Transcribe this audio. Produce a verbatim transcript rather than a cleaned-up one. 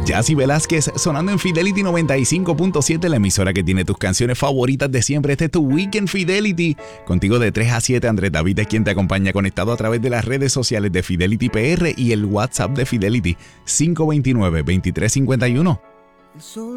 Jazzy Velázquez sonando en Fidelity noventa y cinco punto siete, la emisora que tiene tus canciones favoritas de siempre. Este es tu Weekend Fidelity. Contigo de tres a siete, Andrés David es quien te acompaña, conectado a través de las redes sociales de Fidelity P R y el WhatsApp de Fidelity cinco dos nueve, dos tres cinco uno.